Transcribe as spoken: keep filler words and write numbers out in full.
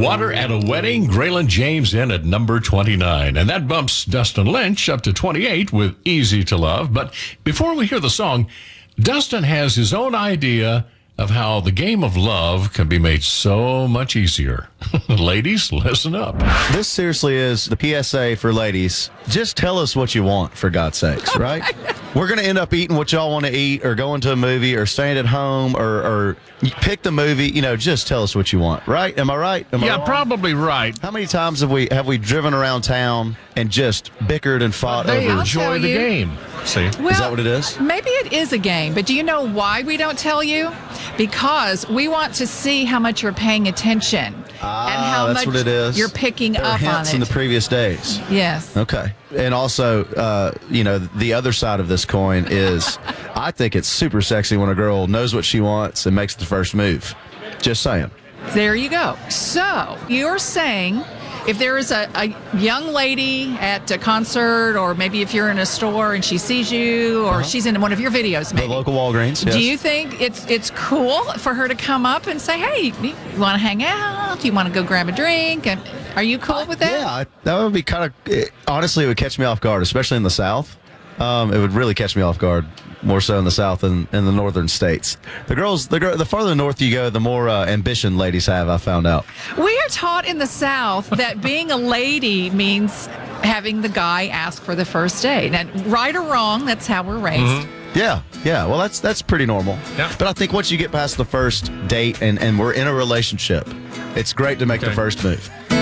Water at a Wedding, Graylin James in at number twenty-nine. And that bumps Dustin Lynch up to twenty-eight with Easy to Love. But before we hear the song, Dustin has his own idea of how the game of love can be made so much easier. Ladies, listen up. This seriously is the P S A for ladies. Just tell us what you want, for God's sakes, right? We're going to end up eating what y'all want to eat, or going to a movie, or staying at home, or, or pick the movie. You know, just tell us what you want, right? Am I right? Am Yeah, I wrong? probably right. How many times have we have we driven around town and just bickered and fought They over? I'll enjoy tell the you. game. See? Well, Is that what it is? Maybe it is a game, but do you know why we don't tell you? Because we want to see how much you're paying attention Ah, and how that's much what it is. you're picking There were up on hints it. in the previous days. Yes. Okay. And also, uh, you know, the other side of this coin is I think it's super sexy when a girl knows what she wants and makes the first move. Just saying. There you go. So you're saying if there is a, a young lady at a concert, or maybe if you're in a store and she sees you, or Uh-huh. she's in one of your videos, The maybe. local Walgreens. Yes. Do you think it's it's cool for her to come up and say, "Hey, you want to hang out? Do you want to go grab a drink?" And are you cool with that? Yeah, I- that would be kind of, it, honestly, it would catch me off guard, especially in the South. Um, it would really catch me off guard, more so in the South than in the northern states. The girls, the, gir- the farther north you go, the more uh, ambition ladies have, I found out. We are taught in the South that being a lady means having the guy ask for the first date. And right or wrong, that's how we're raised. Yeah, yeah. Well, that's that's pretty normal. Yeah. But I think once you get past the first date and, and we're in a relationship, it's great to make Okay. the first move.